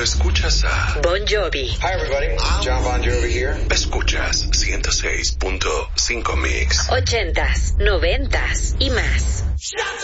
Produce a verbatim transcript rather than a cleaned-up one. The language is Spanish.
escuchas a Bon Jovi. Hi everybody, this is John Bon Jovi here. Escuchas ciento seis punto cinco Mix. Ochentas, noventas y más.